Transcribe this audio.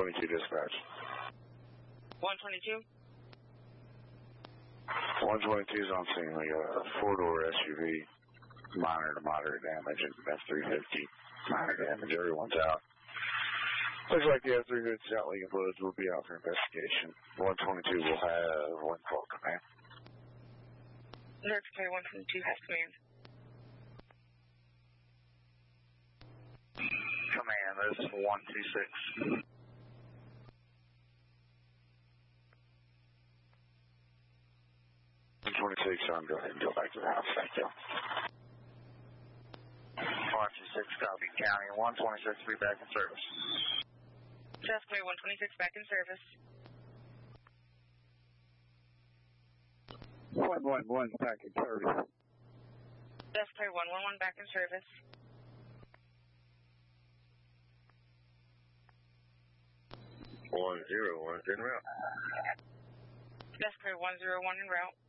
122 dispatch. 122? 122 is on scene. We got a four-door SUV, minor to moderate damage, and F-350, minor damage. Everyone's out. Looks like the F-350 is out leaking fluids. We'll be out for investigation. 122 will have one call command. Next play 122 has command. Command, this is 126. 126, go ahead and go back to the house. Thank you. 126, copy. County 126, be back in service. Just play 126 back in service. 111 back in service. Just play 111 back in service. 101 en route. Just play 101 en route.